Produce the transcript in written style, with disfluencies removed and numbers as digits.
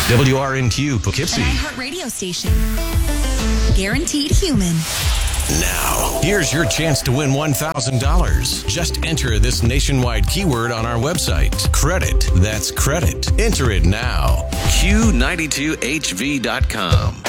WRNQ Poughkeepsie. An iHeart radio station. Guaranteed human. Now, here's your chance to win $1,000. Just enter this nationwide keyword on our website. Credit. That's credit. Enter it now. Q92HV.com.